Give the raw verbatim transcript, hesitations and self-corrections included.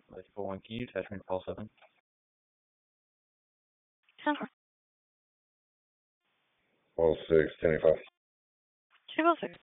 Light four one key, attachment call seven. ten four. Oh six, ten five. two oh six.